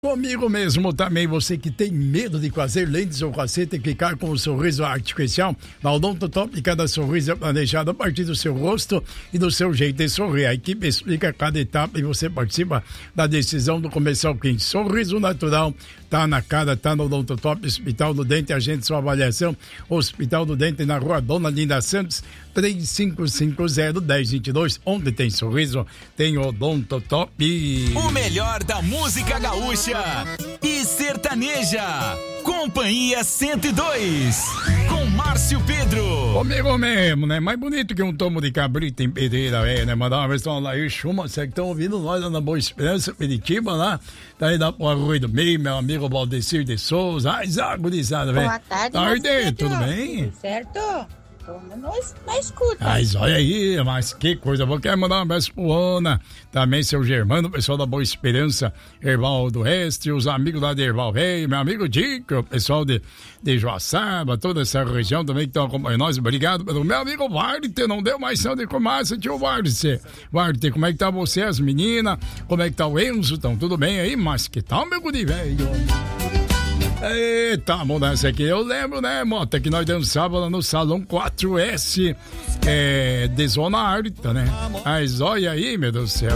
Comigo mesmo também, você que tem medo de fazer lentes ou faceta e ficar com um sorriso artificial, na Odontotop, cada sorriso é planejado a partir do seu rosto e do seu jeito de sorrir. A equipe explica cada etapa e você participa da decisão do comercial quente. Sorriso natural, tá na cara, tá no Odontotop, Hospital do Dente, agende sua avaliação. Hospital do Dente na rua Dona Linda Santos, 3550-1022. Onde tem sorriso, tem Odontotop. O melhor da música gaúcha e sertaneja. Companhia 102, com Márcio Pedro. Comigo mesmo, né? Mais bonito que um tomo de cabrito em pedreira, né? Mandar uma versão lá aí, Chuma, vocês que estão ouvindo nós lá na Boa Esperança, Peritiba, lá. Tá aí da Rua do Meio, meu amigo Valdecir de Souza. Ai, agorizada, velho. Boa tarde, Tarde, tudo bem? Certo? Na escuta. Mas olha aí, mas que coisa boa. Quero mandar um abraço pro Ana, também seu Germano, o pessoal da Boa Esperança, Erval do Oeste, os amigos lá de Erval Velho, meu amigo Dico, o pessoal de Joaçaba, toda essa região também que estão acompanhando nós. Obrigado pelo meu amigo Varte, não deu mais são de comarça, tio Varte. Varte, como é que tá você, as meninas? Como é que tá o Enzo? Estão tudo bem aí? Mas que tal, meu guri velho? Eita, mudança aqui, eu lembro, né, Mota, que nós dançávamos lá no Salão 4S de Zona Arta, né? Mas olha aí, meu Deus do céu.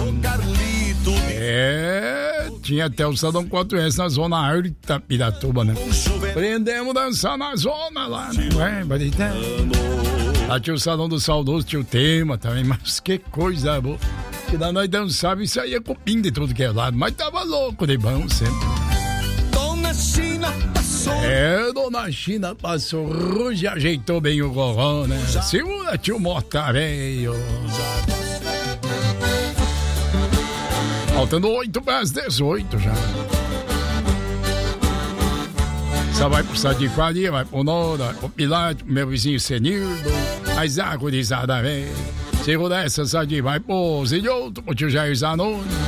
Tinha até o Salão 4S na Zona Arta, Piratuba, né? Aprendemos a dançar na zona lá, né? Lá tinha o Salão do Saudoso, tinha o tema também, mas que coisa boa. Que lá nós dançávamos e saía copinho de tudo que é lado, mas tava louco de bom sempre. Dona China passou ruge, ajeitou bem o gorrão, né? Segura, tio Mota, velho. Faltando 8 para as 18 já. Só vai pro Sadi Faria, vai pro Nora, vai pro Pilar, meu vizinho Senildo. Mas agorizada, velho. Segura essa, Sadi, vai pro Zilhoto, pro tio Jair Zanoni.